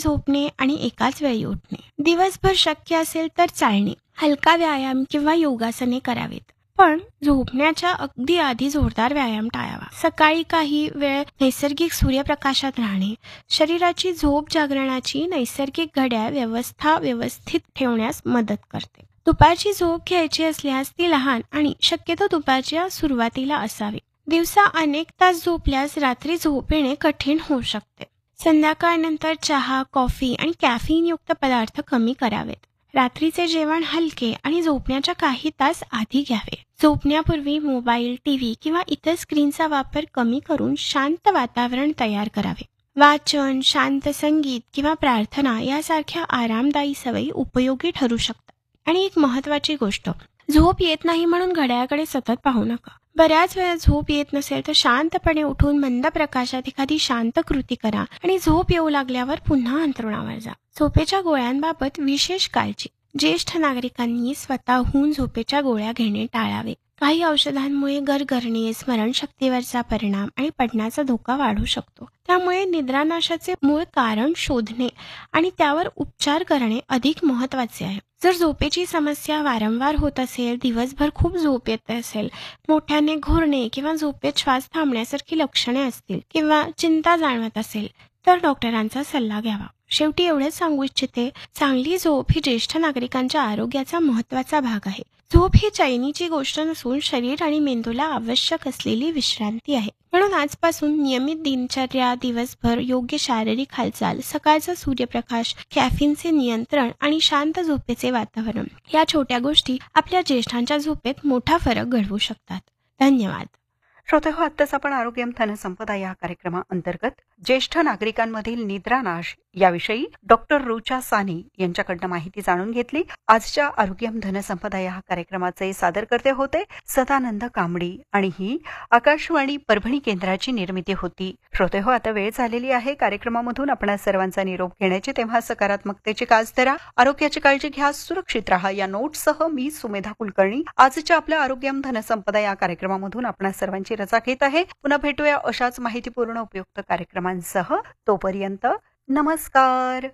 झोपणे आणि एकाच वेळी उठणे. दिवसभर शक्य असेल तर चालणे, हलका व्यायाम किंवा योगासने करावेत. पण झोपण्याच्या अगदी आधी जोरदार व्यायाम टाळावा. सकाळी काही वेळ नैसर्गिक सूर्यप्रकाशात राहणे शरीराची झोप जागरणाची नैसर्गिक घड्याळ व्यवस्थित ठेवण्यास मदत करते. दुपारची झोप घ्यायची असल्यास ती लहान आणि शक्यतो दुपारच्या सुरुवातीला असावी. दिवसा अनेक तास झोपल्यास रात्री झोप येणे कठीण होऊ शकते. संध्याकाळनंतर चहा, कॉफी आणि कॅफीन युक्त पदार्थ कमी करावेत. रात्रीचे जेवण हलके आणि झोपण्याच्या काही तास आधी घ्यावे. झोपण्यापूर्वी मोबाईल, टीव्ही किंवा इतर स्क्रीनचा वापर कमी करून शांत वातावरण तयार करावे. वाचन, शांत संगीत किंवा प्रार्थना यासारख्या आरामदायी सवयी उपयोगी ठरू शकतात. आणि एक महत्त्वाची गोष्ट, झोप येत नाही म्हणून घड्याळाकडे सतत पाहू नका. बऱ्याच वेळा झोप येत नसेल तर शांतपणे उठून मंद प्रकाशात एखादी शांत कृती करा आणि झोप येऊ लागल्यावर पुन्हा अंथरुणावर जा. झोपेच्या गोळ्यांबाबत विशेष काळजी. ज्येष्ठ नागरिकांनी स्वतःहून झोपेच्या गोळ्या घेणे टाळावे. काही औषधांमुळे गरगरणे, स्मरणशक्तीवरचा परिणाम आणि पडण्याचा धोका वाढू शकतो. त्यामुळे निद्रानाशाचे मूळ कारण शोधणे आणि त्यावर उपचार करणे अधिक महत्त्वाचे आहे. जर झोपेची समस्या वारंवार होत असेल, दिवसभर खूप झोप येत असेल, मोठ्याने घोरणे किंवा झोपेत श्वास थांबण्यासारखी लक्षणे असतील किंवा चिंता जाणवत असेल तर डॉक्टरांचा सल्ला घ्यावा. शेवटी एवढेच सांगू इच्छिते, चांगली झोप ही ज्येष्ठ नागरिकांच्या आरोग्याचा महत्त्वाचा भाग आहे. झोप ही चैनीची गोष्ट नसून शरीर आणि मेंदूला आवश्यक असलेली विश्रांती आहे. म्हणून आजपासून नियमित दिनचर्या, दिवसभर योग्य शारीरिक हालचाल, सकाळचा सूर्यप्रकाश, कॅफीनचे नियंत्रण आणि शांत झोपेचे वातावरण या छोट्या गोष्टी आपल्या ज्येष्ठांच्या झोपेत मोठा फरक घडवू शकतात. धन्यवाद. श्रोते हो, आत्ताच आपण आरोग्यम धनसंपदा या कार्यक्रमाअंतर्गत ज्येष्ठ नागरिकांमधील निद्रानाश याविषयी डॉक्टर रुचा सानी यांच्याकडनं माहिती जाणून घेतली. आजच्या आरोग्यम धनसंपदा या कार्यक्रमाचे सादरकर्ते होते सदानंद कांबडी आणि ही आकाशवाणी परभणी केंद्राची निर्मिती होती. श्रोते हो, आता वेळ झालेली आहे कार्यक्रमामधून आपणा सर्वांचा निरोप घेण्याची. तेव्हा सकारात्मकतेची कास धरा, आरोग्याची काळजी घ्या, सुरक्षित राहा या नोटसह मी सुमेधा कुलकर्णी आजच्या आपल्या आरोग्यम धनसंपदा या कार्यक्रमामधून आपणा सर्वांची रजा घेत आहे. पुन्हा भेटूया अशाच माहितीपूर्ण उपयुक्त कार्यक्रमांसह. तोपर्यंत नमस्कार.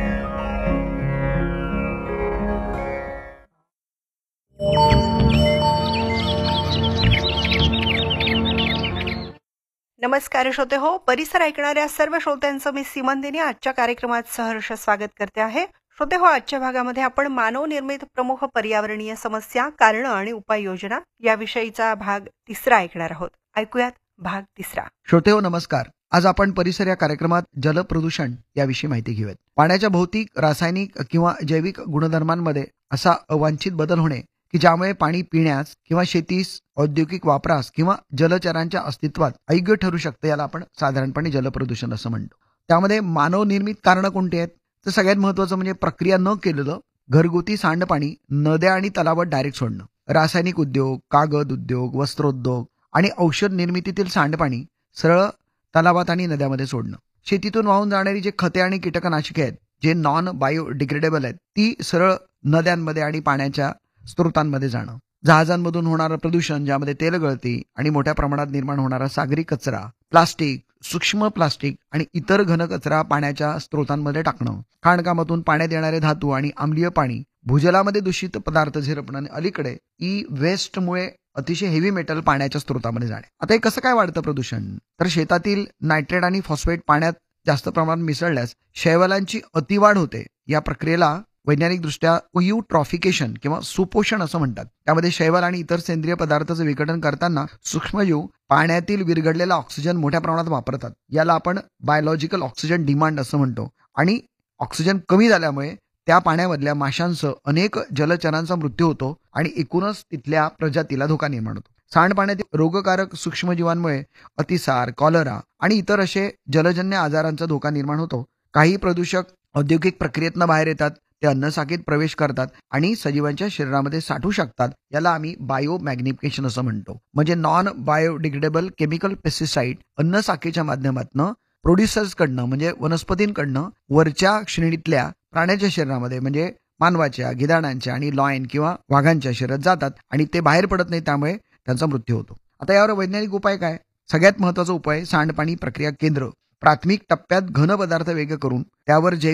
नमस्कार श्रोते हो, परिसर ऐकणाऱ्या सर्व श्रोत्यांचं मी सीमंदिनी आजच्या कार्यक्रमात सहर्ष स्वागत करते आहे. श्रोते हो, आजच्या भागामध्ये आपण मानवनिर्मित प्रमुख पर्यावरणीय समस्या, कारणं आणि उपाययोजना याविषयीचा भाग 3 ऐकणार आहोत. ऐकूयात भाग 3. श्रोते हो, नमस्कार. आज आपण परिसर या कार्यक्रमात जलप्रदूषण याविषयी माहिती घेऊयात. पाण्याच्या भौतिक, रासायनिक किंवा जैविक गुणधर्मांमध्ये असा अवांछित बदल होणे की ज्यामुळे पाणी पिण्यास किंवा शेतीस, औद्योगिक वापरास किंवा जलचरांच्या अस्तित्वात अयोग्य ठरू शकते, याला आपण साधारणपणे जलप्रदूषण असं म्हणतो. त्यामध्ये मानवनिर्मित कारणं कोणती आहेत तर सगळ्यात महत्त्वाचं म्हणजे प्रक्रिया न केलेलं घरगुती सांडपाणी नद्या आणि तलावात डायरेक्ट सोडणं. रासायनिक उद्योग, कागद उद्योग, वस्त्रोद्योग आणि औषध निर्मितीतील सांडपाणी सरळ तलावात आणि नद्यामध्ये सोडणं. शेतीतून वाहून जाणारी जे खते आणि कीटकनाशके आहेत जे नॉन बायोडिग्रेडेबल आहेत ती सरळ नद्यांमध्ये आणि पाण्याच्या स्रोतांमध्ये जाणं. जहाजांमधून होणारं प्रदूषण ज्यामध्ये तेल गळती आणि मोठ्या प्रमाणात निर्माण होणारा सागरी कचरा, प्लास्टिक, सूक्ष्म प्लास्टिक आणि इतर घन कचरा पाण्याच्या स्रोतांमध्ये टाकणं. खाणकामातून पाण्यात येणारे धातू आणि आम्लीय पाणी भूजलामध्ये दूषित पदार्थ झिरपणं आणि अलीकडे ई वेस्टमुळे अतिशय हेवी मेटल पाण्याच्या स्रोतामध्ये जाणे. आता हे कसं काय वाढतं प्रदूषण तर शेतातील नायट्रेट आणि फॉस्फेट पाण्यात जास्त प्रमाणात मिसळल्यास शैवालांची अतिवाढ होते. या प्रक्रियेला वैज्ञानिकदृष्ट्या युट्रॉफिकेशन किंवा सुपोषण असं म्हणतात. त्यामध्ये शैवाल आणि इतर सेंद्रिय पदार्थाचं विघटन करताना सूक्ष्मजीव पाण्यातील विरघडलेला ऑक्सिजन मोठ्या प्रमाणात वापरतात. याला आपण बायोलॉजिकल ऑक्सिजन डिमांड असं म्हणतो. आणि ऑक्सिजन कमी झाल्यामुळे त्या पाण्यामधल्या माशांसह अनेक जलचरांचा मृत्यू होतो आणि एकूणच तिथल्या प्रजातीला धोका निर्माण होतो. सांडपाण्यातील रोगकारक सूक्ष्मजीवांमुळे अतिसार, कॉलरा आणि इतर असे जलजन्य आजारांचा धोका निर्माण होतो. काही प्रदूषक औद्योगिक प्रक्रियेतनं बाहेर येतात, ते अन्नसाखळीत प्रवेश करतात आणि सजीवांच्या शरीरामध्ये साठू शकतात. याला आम्ही बायोमॅग्निफिकेशन असं म्हणतो. म्हणजे नॉन बायोडिग्रेडेबल केमिकल पेस्टिसाइड अन्नसाखळीच्या माध्यमातून प्रोड्युसर्सकडनं म्हणजे वनस्पतींकडनं वरच्या श्रेणीतल्या प्राण्याच्या शरीरामध्ये म्हणजे मानवाच्या, गिधाडांच्या आणि लॉयन किंवा वाघांच्या शरीरात जातात आणि ते बाहेर पडत नाही, त्यामुळे त्यांचा मृत्यू होतो. आता यावर वैज्ञानिक उपाय काय? सगळ्यात महत्त्वाचा उपाय सांडपाणी प्रक्रिया केंद्र. प्राथमिक टप्प्यात घन पदार्थ वेगळे करून त्यावर